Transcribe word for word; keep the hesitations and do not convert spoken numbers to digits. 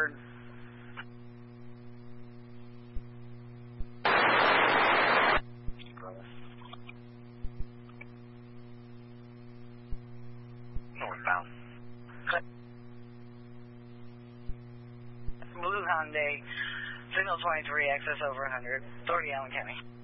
hundred. Northbound. Blue Hyundai, signal twenty-three, access over one hundred, authority Allen County.